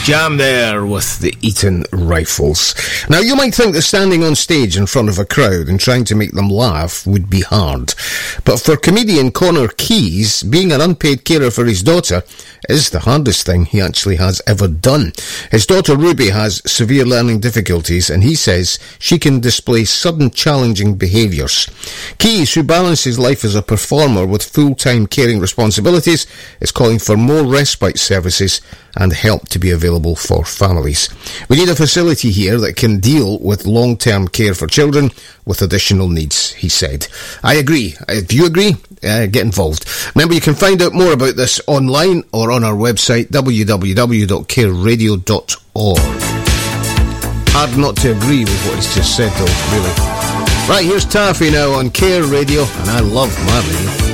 Jam there with the Eton Rifles. Now, you might think that standing on stage in front of a crowd and trying to make them laugh would be hard. But for comedian Connor Keys, being an unpaid carer for his daughter is the hardest thing he actually has ever done. His daughter Ruby has severe learning difficulties, and he says she can display sudden challenging behaviours. Keys, who balances life as a performer with full-time caring responsibilities, is calling for more respite services and help to be available for families. We need a facility here that can deal with long-term care for children with additional needs, he said. I agree. If you agree, get involved. Remember, you can find out more about this online or on our website, www.careradio.org. Hard not to agree with what he's just said, though, really. Right, here's Taffy now on Care Radio, and I love my radio.